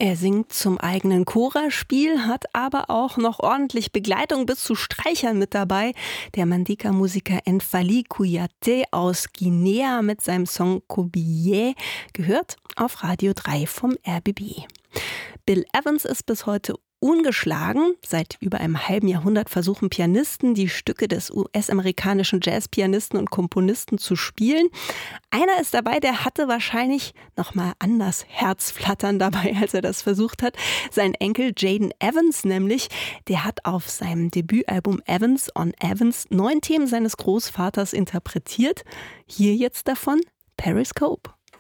Er singt zum eigenen Chorspiel, hat aber auch noch ordentlich Begleitung bis zu Streichern mit dabei. Der Mandika-Musiker N'Fally Kouyaté aus Guinea mit seinem Song Kobiyé, gehört auf Radio 3 vom RBB. Bill Evans ist bis heute ungeschlagen. Seit über einem halben Jahrhundert versuchen Pianisten, die Stücke des US-amerikanischen Jazzpianisten und Komponisten zu spielen. Einer ist dabei, der hatte wahrscheinlich noch mal anders Herzflattern dabei, als er das versucht hat. Sein Enkel Jaden Evans nämlich, der hat auf seinem Debütalbum Evans on Evans 9 Themen seines Großvaters interpretiert. Hier jetzt davon Periscope.